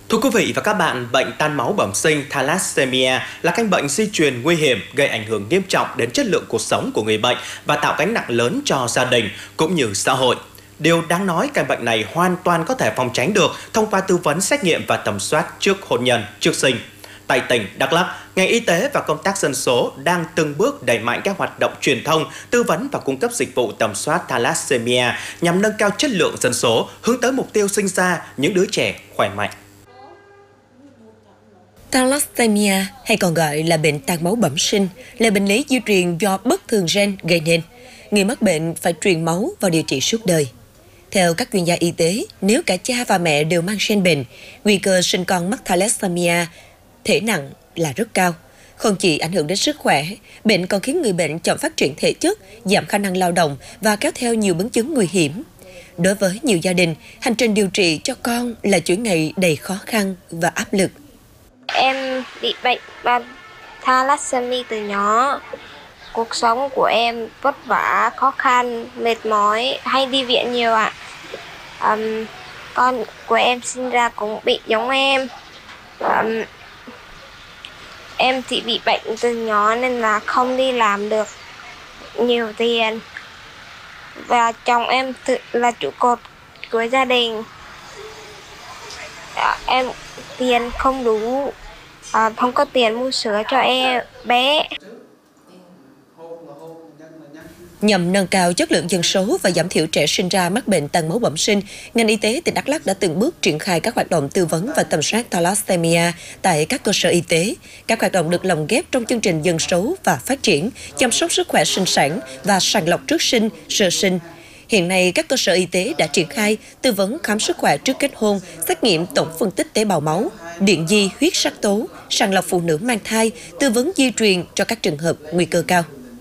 Thưa quý vị và các bạn, bệnh tan máu bẩm sinh thalassemia là căn bệnh di truyền nguy hiểm gây ảnh hưởng nghiêm trọng đến chất lượng cuộc sống của người bệnh và tạo gánh nặng lớn cho gia đình cũng như xã hội. Điều đáng nói, căn bệnh này hoàn toàn có thể phòng tránh được thông qua tư vấn, xét nghiệm và tầm soát trước hôn nhân, trước sinh. Tại tỉnh Đắk Lắk, ngành y tế và công tác dân số đang từng bước đẩy mạnh các hoạt động truyền thông, tư vấn và cung cấp dịch vụ tầm soát thalassemia nhằm nâng cao chất lượng dân số, hướng tới mục tiêu sinh ra những đứa trẻ khỏe mạnh. Thalassemia hay còn gọi là bệnh tan máu bẩm sinh là bệnh lý di truyền do bất thường gen gây nên. Người mắc bệnh phải truyền máu và điều trị suốt đời. Theo các chuyên gia y tế, nếu cả cha và mẹ đều mang gen bệnh, nguy cơ sinh con mắc thalassemia thể nặng là rất cao. Không chỉ ảnh hưởng đến sức khỏe, bệnh còn khiến người bệnh chậm phát triển thể chất, giảm khả năng lao động và kéo theo nhiều biến chứng nguy hiểm. Đối với nhiều gia đình, hành trình điều trị cho con là chuỗi ngày đầy khó khăn và áp lực. Em bị bệnh thalassemia từ nhỏ. Cuộc sống của em vất vả, khó khăn, mệt mỏi, hay đi viện nhiều ạ. Con của em sinh ra cũng bị giống em. Em chỉ bị bệnh từ nhỏ nên là không đi làm được nhiều tiền. Và chồng em là trụ cột của gia đình. Em tiền không đủ, không có tiền mua sữa cho em bé. Nhằm nâng cao chất lượng dân số và giảm thiểu trẻ sinh ra mắc bệnh tan máu bẩm sinh, ngành y tế tỉnh Đắk Lắk đã từng bước triển khai các hoạt động tư vấn và tầm soát thalassemia tại các cơ sở y tế. Các hoạt động được lồng ghép trong chương trình dân số và phát triển, chăm sóc sức khỏe sinh sản và sàng lọc trước sinh, sơ sinh. Hiện nay, các cơ sở y tế đã triển khai tư vấn khám sức khỏe trước kết hôn, xét nghiệm tổng phân tích tế bào máu, điện di huyết sắc tố, sàng lọc phụ nữ mang thai, tư vấn di truyền cho các trường hợp nguy cơ cao.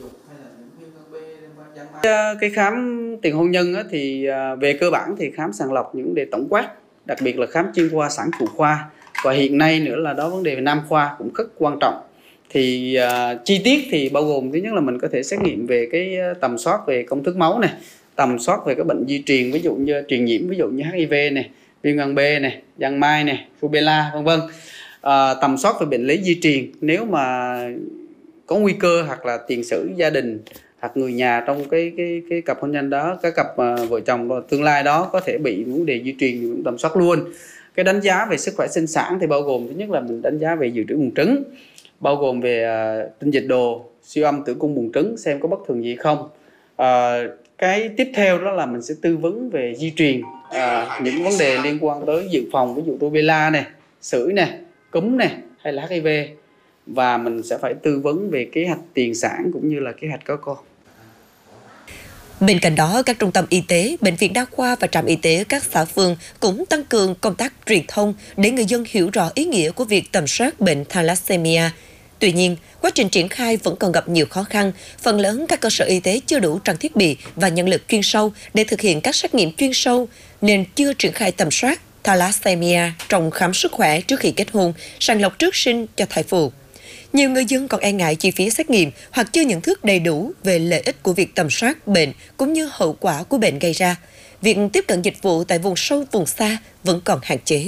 Cái khám tiền hôn nhân thì về cơ bản thì khám sàng lọc những vấn đề tổng quát, đặc biệt là khám chuyên khoa sản phụ khoa, và hiện nay nữa là đó vấn đề về nam khoa cũng rất quan trọng. Thì chi tiết thì bao gồm thứ nhất là mình có thể xét nghiệm về cái tầm soát về công thức máu này, tầm soát về các bệnh di truyền, ví dụ như truyền nhiễm, ví dụ như HIV này, viêm gan B này, giang mai này, rubella vân vân. Tầm soát về bệnh lý di truyền, nếu mà có nguy cơ hoặc là tiền sử gia đình hoặc người nhà trong cái cặp hôn nhân đó, cái cặp vợ chồng tương lai đó có thể bị vấn đề di truyền thì cũng tầm soát luôn. Cái đánh giá về sức khỏe sinh sản thì bao gồm thứ nhất là mình đánh giá về dự trữ buồng trứng, bao gồm về tinh dịch đồ, siêu âm tử cung buồng trứng xem có bất thường gì không. Cái tiếp theo đó là mình sẽ tư vấn về di truyền, những vấn đề liên quan tới dự phòng, ví dụ rubella này, sởi này, cúm này hay là HIV, và mình sẽ phải tư vấn về kế hoạch tiền sản cũng như là kế hoạch có con. Bên cạnh đó, các trung tâm y tế, bệnh viện đa khoa và trạm y tế các xã phường cũng tăng cường công tác truyền thông để người dân hiểu rõ ý nghĩa của việc tầm soát bệnh thalassemia. Tuy nhiên, quá trình triển khai vẫn còn gặp nhiều khó khăn. Phần lớn các cơ sở y tế chưa đủ trang thiết bị và nhân lực chuyên sâu để thực hiện các xét nghiệm chuyên sâu, nên chưa triển khai tầm soát thalassemia trong khám sức khỏe trước khi kết hôn, sàng lọc trước sinh cho thai phụ. Nhiều người dân còn e ngại chi phí xét nghiệm hoặc chưa nhận thức đầy đủ về lợi ích của việc tầm soát bệnh cũng như hậu quả của bệnh gây ra. Việc tiếp cận dịch vụ tại vùng sâu, vùng xa vẫn còn hạn chế.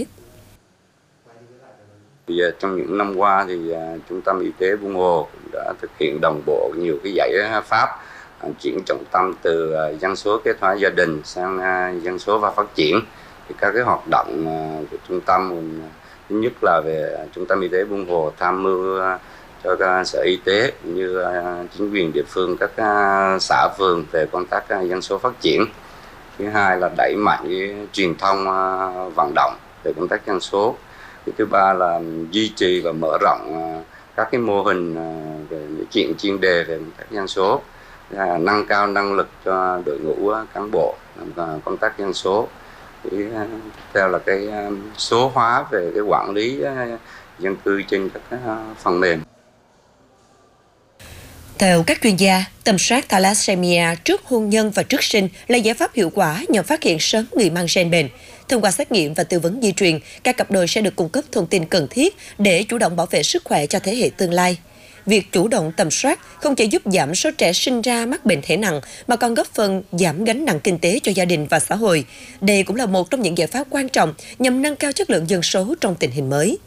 Trong những năm qua thì Trung tâm Y tế Buôn Hồ cũng đã thực hiện đồng bộ nhiều cái giải pháp chuyển trọng tâm từ dân số kế hoạch gia đình sang dân số và phát triển. Thì các cái hoạt động của trung tâm, thứ nhất là về Trung tâm Y tế Buôn Hồ tham mưu cho các sở y tế như chính quyền địa phương, các xã phường về công tác dân số phát triển. Thứ hai là đẩy mạnh cái truyền thông vận động về công tác dân số. Thứ ba là duy trì và mở rộng các cái mô hình về chuyện chuyên đề về công tác dân số, nâng cao năng lực cho đội ngũ cán bộ làm công tác dân số. Tiếp theo là cái số hóa về cái quản lý dân cư trên các phần mềm. Theo các chuyên gia, tầm soát thalassemia trước hôn nhân và trước sinh là giải pháp hiệu quả nhằm phát hiện sớm người mang gen bệnh. Thông qua xét nghiệm và tư vấn di truyền, các cặp đôi sẽ được cung cấp thông tin cần thiết để chủ động bảo vệ sức khỏe cho thế hệ tương lai. việc chủ động tầm soát không chỉ giúp giảm số trẻ sinh ra mắc bệnh thể nặng mà còn góp phần giảm gánh nặng kinh tế cho gia đình và xã hội. Đây cũng là một trong những giải pháp quan trọng nhằm nâng cao chất lượng dân số trong tình hình mới.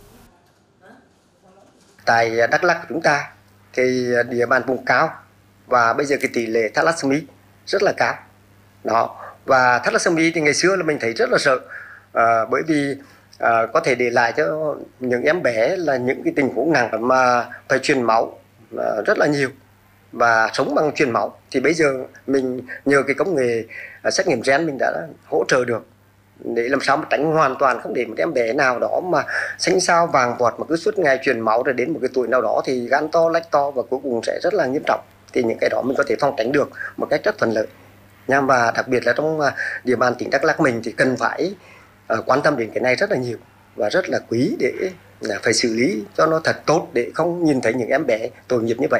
Tại Đắk Lắk của chúng ta thì địa bàn vùng cao và bây giờ cái tỷ lệ thalassemia rất là cao. Đó. Và thalassemia thì ngày xưa là mình thấy rất là sợ, bởi vì có thể để lại cho những em bé là những cái tình huống nặng mà phải truyền máu rất là nhiều và sống bằng truyền máu. Thì bây giờ mình nhờ cái công nghệ xét nghiệm gen mình đã hỗ trợ được để làm sao mà tránh hoàn toàn không để một em bé nào đó mà xanh xao vàng vọt mà cứ suốt ngày truyền máu rồi đến một cái tuổi nào đó thì gan to lách to và cuối cùng sẽ rất là nghiêm trọng. Thì những cái đó mình có thể phòng tránh được một cách rất thuận lợi. Và đặc biệt là trong địa bàn tỉnh Đắk Lắk mình thì cần phải quan tâm đến cái này rất là nhiều và rất là quý để phải xử lý cho nó thật tốt để không nhìn thấy những em bé tội nghiệp như vậy.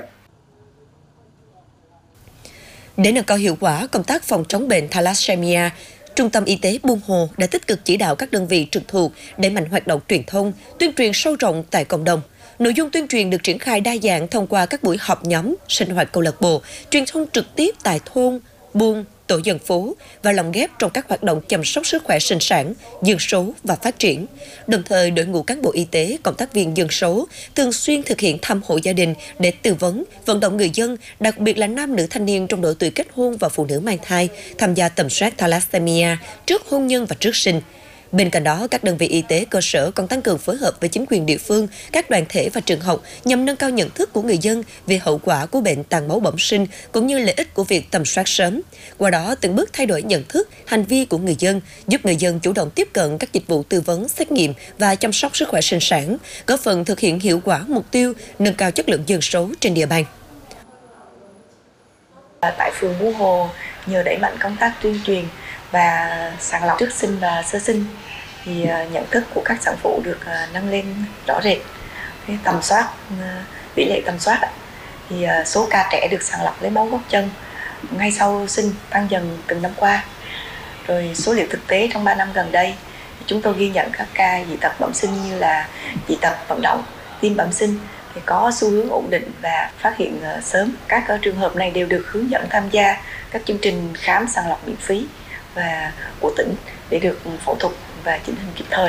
Để nâng cao hiệu quả công tác phòng chống bệnh thalassemia, Trung tâm Y tế Buôn Hồ đã tích cực chỉ đạo các đơn vị trực thuộc đẩy mạnh hoạt động truyền thông, tuyên truyền sâu rộng tại cộng đồng. Nội dung tuyên truyền được triển khai đa dạng thông qua các buổi họp nhóm, sinh hoạt câu lạc bộ, truyền thông trực tiếp tại thôn, buôn, tổ dân phố và lồng ghép trong các hoạt động chăm sóc sức khỏe sinh sản, dân số và phát triển. Đồng thời, đội ngũ cán bộ y tế, công tác viên dân số thường xuyên thực hiện thăm hộ gia đình để tư vấn, vận động người dân, đặc biệt là nam nữ thanh niên trong độ tuổi kết hôn và phụ nữ mang thai, tham gia tầm soát thalassemia trước hôn nhân và trước sinh. Bên cạnh đó, các đơn vị y tế cơ sở còn tăng cường phối hợp với chính quyền địa phương, các đoàn thể và trường học nhằm nâng cao nhận thức của người dân về hậu quả của bệnh tàn máu bẩm sinh cũng như lợi ích của việc tầm soát sớm. Qua đó, từng bước thay đổi nhận thức, hành vi của người dân, giúp người dân chủ động tiếp cận các dịch vụ tư vấn, xét nghiệm và chăm sóc sức khỏe sinh sản, góp phần thực hiện hiệu quả mục tiêu nâng cao chất lượng dân số trên địa bàn. Tại phường Buôn Hồ, nhờ đẩy mạnh công tác tuyên truyền và sàng lọc trước sinh và sơ sinh thì nhận thức của các sản phụ được nâng lên rõ rệt. Tầm soát, tỷ lệ tầm soát thì số ca trẻ được sàng lọc lấy máu gót chân ngay sau sinh tăng dần từng năm qua. Rồi số liệu thực tế trong 3 năm gần đây, chúng tôi ghi nhận các ca dị tật bẩm sinh như là dị tật vận động, tim bẩm sinh thì có xu hướng ổn định và phát hiện sớm. Các trường hợp này đều được hướng dẫn tham gia các chương trình khám sàng lọc miễn phí và của tỉnh để được phẫu thuật và chỉnh hình kịp thời.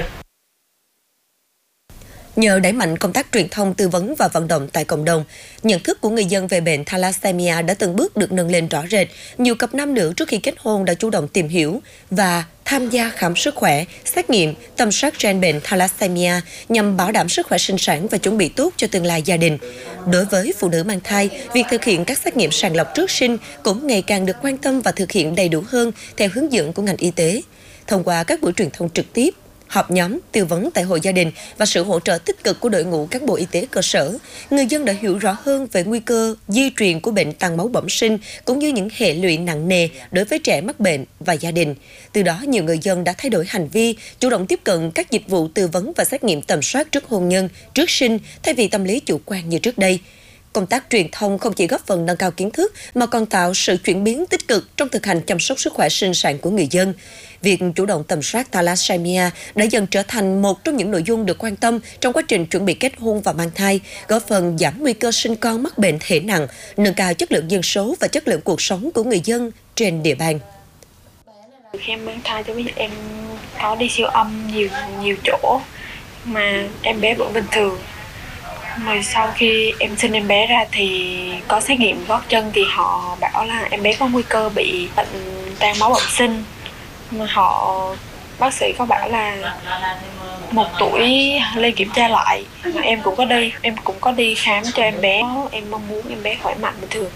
Nhờ đẩy mạnh công tác truyền thông, tư vấn và vận động tại cộng đồng, nhận thức của người dân về bệnh thalassemia đã từng bước được nâng lên rõ rệt. Nhiều cặp nam nữ trước khi kết hôn đã chủ động tìm hiểu và tham gia khám sức khỏe, xét nghiệm, tầm soát gen bệnh thalassemia nhằm bảo đảm sức khỏe sinh sản và chuẩn bị tốt cho tương lai gia đình. Đối với phụ nữ mang thai, việc thực hiện các xét nghiệm sàng lọc trước sinh cũng ngày càng được quan tâm và thực hiện đầy đủ hơn theo hướng dẫn của ngành y tế. Thông qua các buổi truyền thông trực tiếp, họp nhóm, tư vấn tại hộ gia đình và sự hỗ trợ tích cực của đội ngũ cán bộ y tế cơ sở, người dân đã hiểu rõ hơn về nguy cơ di truyền của bệnh tàn máu bẩm sinh cũng như những hệ lụy nặng nề đối với trẻ mắc bệnh và gia đình. Từ đó, nhiều người dân đã thay đổi hành vi, chủ động tiếp cận các dịch vụ tư vấn và xét nghiệm tầm soát trước hôn nhân, trước sinh thay vì tâm lý chủ quan như trước đây. Công tác truyền thông không chỉ góp phần nâng cao kiến thức mà còn tạo sự chuyển biến tích cực trong thực hành chăm sóc sức khỏe sinh sản của người dân. Việc chủ động tầm soát thalassemia đã dần trở thành một trong những nội dung được quan tâm trong quá trình chuẩn bị kết hôn và mang thai, góp phần giảm nguy cơ sinh con mắc bệnh thể nặng, nâng cao chất lượng dân số và chất lượng cuộc sống của người dân trên địa bàn. Khi em mang thai cho bây giờ em có đi siêu âm nhiều chỗ mà em bé vẫn bình thường. Rồi sau khi em sinh em bé ra thì có xét nghiệm gót chân thì họ bảo là em bé có nguy cơ bị bệnh tan máu bẩm sinh. Mà bác sĩ có bảo là 1 tuổi lên kiểm tra lại. Mà em cũng có đi khám cho em bé. Em mong muốn em bé khỏe mạnh bình thường.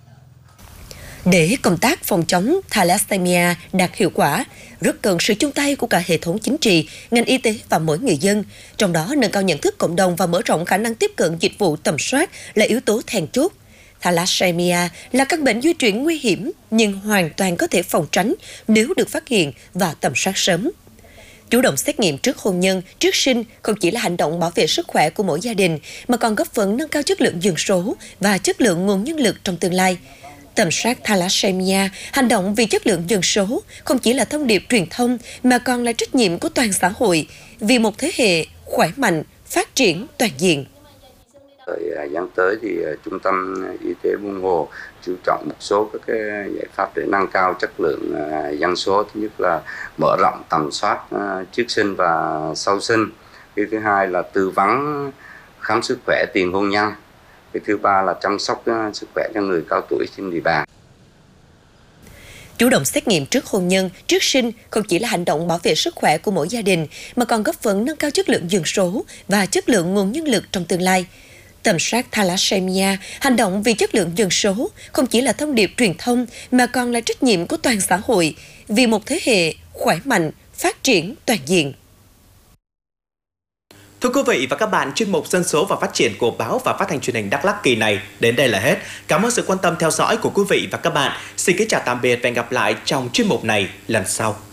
Để công tác phòng chống thalassemia đạt hiệu quả, rất cần sự chung tay của cả hệ thống chính trị, ngành y tế và mỗi người dân. Trong đó, nâng cao nhận thức cộng đồng và mở rộng khả năng tiếp cận dịch vụ tầm soát là yếu tố then chốt. Thalassemia là căn bệnh di truyền nguy hiểm nhưng hoàn toàn có thể phòng tránh nếu được phát hiện và tầm soát sớm. Chủ động xét nghiệm trước hôn nhân, trước sinh không chỉ là hành động bảo vệ sức khỏe của mỗi gia đình mà còn góp phần nâng cao chất lượng dân số và chất lượng nguồn nhân lực trong tương lai. Tầm soát thalassemia, hành động vì chất lượng dân số không chỉ là thông điệp truyền thông mà còn là trách nhiệm của toàn xã hội vì một thế hệ khỏe mạnh, phát triển toàn diện. Thời gian tới thì Trung tâm Y tế Buôn Hồ chú trọng một số các cái giải pháp để nâng cao chất lượng dân số. Thứ nhất là mở rộng tầm soát trước sinh và sau sinh. Cái thứ hai là tư vấn khám sức khỏe tiền hôn nhân. Cái thứ ba là chăm sóc sức khỏe cho người cao tuổi trên địa bàn. Chủ động xét nghiệm trước hôn nhân, trước sinh không chỉ là hành động bảo vệ sức khỏe của mỗi gia đình, mà còn góp phần nâng cao chất lượng dân số và chất lượng nguồn nhân lực trong tương lai. Tầm soát thalassemia, hành động vì chất lượng dân số, không chỉ là thông điệp truyền thông, mà còn là trách nhiệm của toàn xã hội, vì một thế hệ khỏe mạnh, phát triển toàn diện. Thưa quý vị và các bạn, chuyên mục Dân số và Phát triển của Báo và Phát thanh Truyền hình Đắk Lắk kỳ này đến đây là hết. Cảm ơn sự quan tâm theo dõi của quý vị và các bạn. Xin kính chào tạm biệt và hẹn gặp lại trong chuyên mục này lần sau.